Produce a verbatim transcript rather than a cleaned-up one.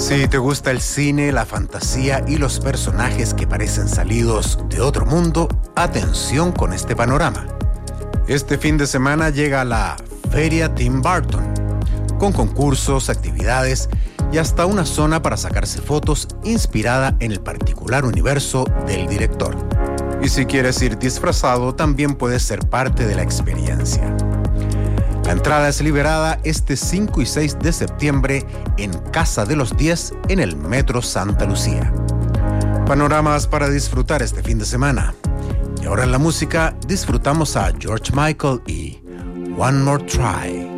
Si te gusta el cine, la fantasía y los personajes que parecen salidos de otro mundo, atención con este panorama. Este fin de semana llega la Feria Tim Burton, con concursos, actividades y hasta una zona para sacarse fotos inspirada en el particular universo del director. Y si quieres ir disfrazado, también puedes ser parte de la experiencia. La entrada es liberada este cinco y seis de septiembre en Casa de los diez en el Metro Santa Lucía. Panoramas para disfrutar este fin de semana. Y ahora en la música disfrutamos a George Michael y One More Try.